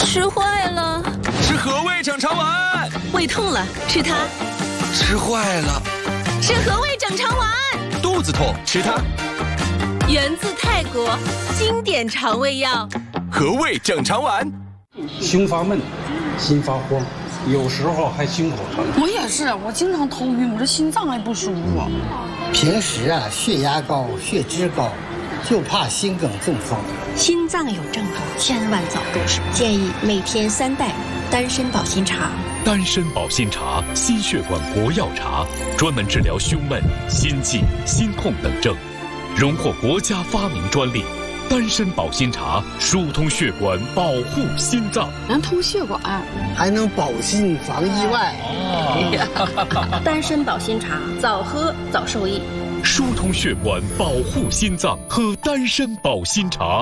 吃坏了。 是和味整肠丸。 胃痛了，吃它。 吃坏了。 是和味整肠丸。 肚子痛，吃它。 源自泰国，经典肠胃药。 和味整肠丸。 胸发闷，心发慌，有时候还心口疼。 我也是，我经常头晕，我这心脏还不舒服。 平时血压高、血脂高，就怕心梗中风。 心脏有症候，千万早入手。建议每天3袋丹参保心茶。 丹参保心茶，心血管国药茶，专门治疗胸闷、心悸、心痛等症，荣获国家发明专利。丹参保心茶疏通血管，保护心脏， 能通血管， 还能保心防意外。 丹参保心茶，早喝早受益。 疏通血管，保护心脏，喝丹参保心茶。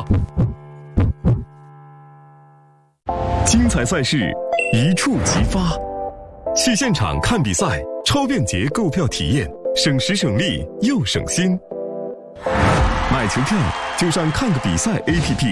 精彩赛事一触即发，去现场看比赛，超便捷购票体验，省时省力又省心。买球票就上看个比赛 APP。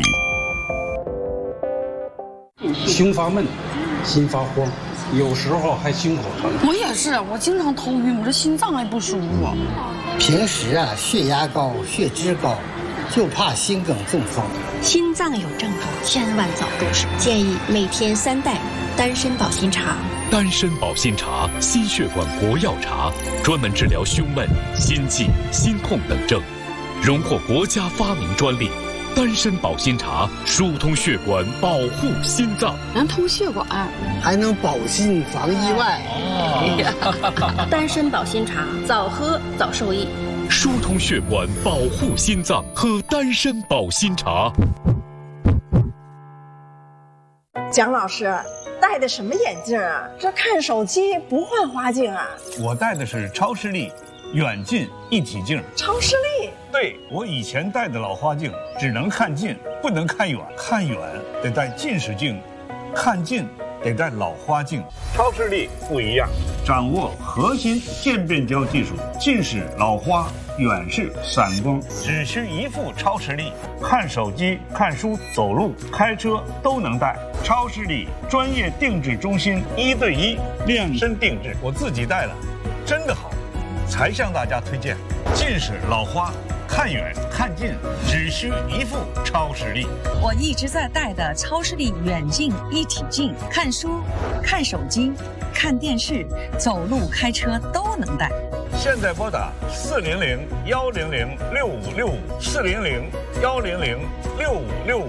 胸发闷，心发慌，有时候还心口疼。 我也是，我经常头晕，我这心脏还不舒服。 平时血压高、血脂高，就怕心梗中风。 心脏有症候，千万早入手。建议每天3袋丹参保心茶。 丹参保心茶，心血管国药茶，专门治疗胸闷、心悸、心痛等症，荣获国家发明专利。丹参保心茶疏通血管，保护心脏， 能通血管， 还能保心防意外。 丹参保心茶，早喝早受益。 疏通血管，保护心脏，喝丹参保心茶。 蒋老师戴的什么眼镜啊？这看手机不换花镜啊？ 我戴的是超视力远近一体镜。 超视力？ 对，我以前戴的老花镜只能看近，不能看远，看远得戴近视镜，看近得戴老花镜。超视力不一样，掌握核心渐变焦技术，近视、老花、远视、散光，只需一副超视力，看手机、看书、走路、开车都能戴。超视力专业定制中心，1对1量身定制，我自己戴了，真的好，才向大家推荐。近视、老花，看远看近只需一副超视力。 我一直在戴的超视力远近一体镜，看书、看手机、看电视、走路、开车都能戴。 现在拨打400-100-6565，400-100-6565。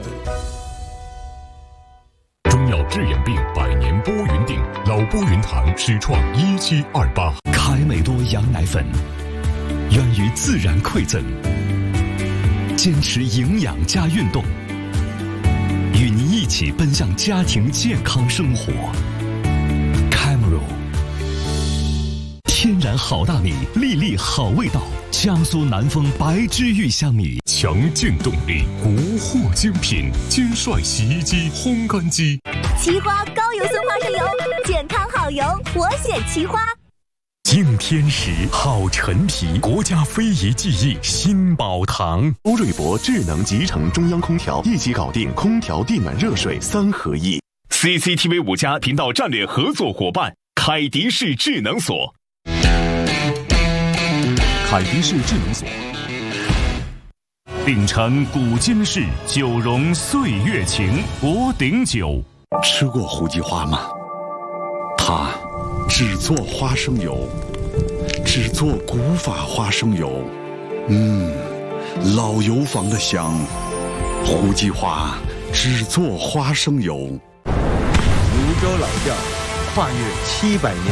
中药治眼病，100年拨云定，老拨云堂始创1728。 凯美多羊奶粉，源于自然馈赠，坚持营养加运动，与您一起奔向家庭健康生活。Camaro， 天然好大米，粒粒好味道，江苏南丰白之玉香米， 强劲动力，国货精品，金帅洗衣机、烘干机。 奇花高油酸花生油，健康好油，我选奇花。 敬天时，好陈皮，国家非遗技艺新宝堂。 欧瑞博智能集成中央空调，一机搞定空调、地暖、热水3合一。 CCTV 5家频道战略合作伙伴，凯迪仕智能锁。 凯迪仕智能锁，秉承古今式，酒容岁月情，国鼎酒。 吃过胡姬花吗？它只做花生油，只做古法花生油，老油坊的香。胡姬花只做花生油。 泸州老窖，跨越700年